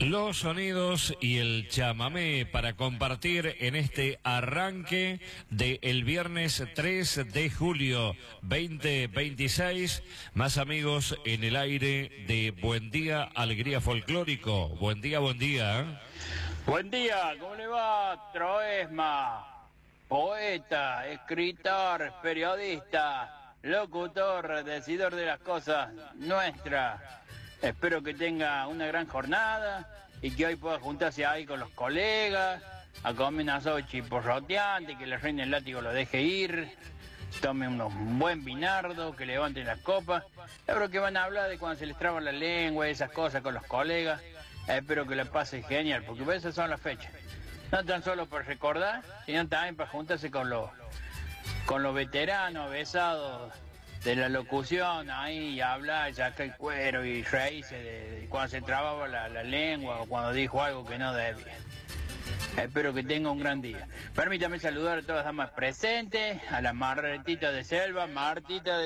Los sonidos y el chamamé para compartir en este arranque del viernes 3 de julio 2026. Más amigos en el aire de Buen Día, Alegría Folclórico. Buen día, buen día. Buen día, ¿cómo le va? Troesma, poeta, escritor, periodista, locutor, decidor de las cosas nuestras. Espero que tenga una gran jornada y que hoy pueda juntarse ahí con los colegas a comer un asado chiporroteante, que la reina del látigo lo deje ir, tome un buen vinardo, que levanten las copas. Creo que van a hablar de cuando se les traba la lengua y esas cosas con los colegas. Espero que la pase genial, porque esas son las fechas. No tan solo para recordar, sino también para juntarse con los veteranos, besados de la locución, ahí y hablar, sacar el cuero y reírse de cuando se trababa la lengua o cuando dijo algo que no debía. Espero que tenga un gran día. Permítame saludar a todas las damas presentes, a la Martita de Selva, Martita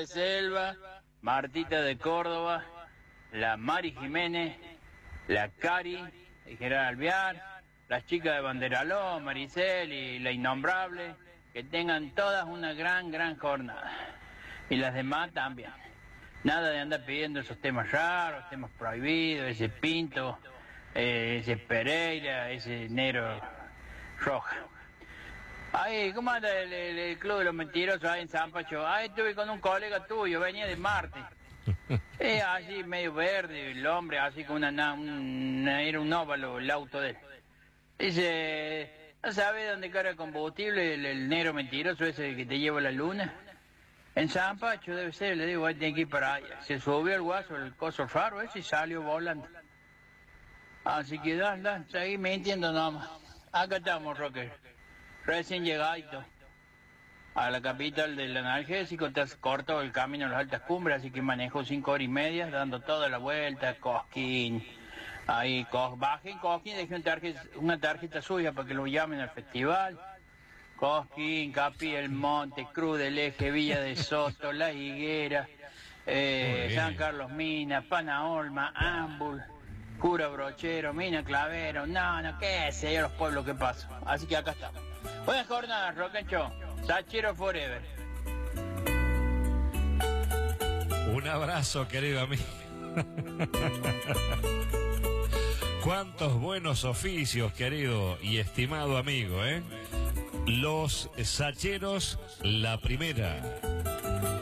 de Córdoba, la Mari Jiménez, la Cari, el Gerard Alvear, las chicas de Banderaló, Maricel y la Innombrable, que tengan todas una gran jornada. Y las demás también. Nada de andar pidiendo esos temas raros, temas prohibidos, ese Pinto, ese Pereira, ese Negro Roja. Ahí, ¿cómo anda el club de los mentirosos ahí en San Pacho? Ahí estuve con un colega tuyo, venía de Marte. Así medio verde, el hombre, así con era un óvalo el auto de él. Dice, ¿no sabe dónde carga combustible el negro mentiroso ese que te lleva a la luna? En San Pacho debe ser, le digo, ahí tiene que ir para allá. Se subió el guaso, el coso raro ese y salió volando. Así que dan, seguí mintiendo nomás. Acá estamos, Rocker. Recién llegadito a la capital del analgésico, te has cortado el camino a las altas cumbres, así que manejo 5 horas y media, dando toda la vuelta, Cosquín. Ahí, bajen Cosquín, dejen una tarjeta suya para que lo llamen al festival. Cosquín, Capí, El Monte, Cruz del Eje, Villa de Soto, La Higuera, San Carlos Mina, Panaolma, Ámbul, Cura Brochero, Mina Clavero, qué sé yo los pueblos que paso. Así que acá estamos. Buenas jornadas, Rock and Show. Sachero Forever. Un abrazo, querido amigo. Cuántos buenos oficios, querido y estimado amigo, ¿eh? Los Sacheros, la primera.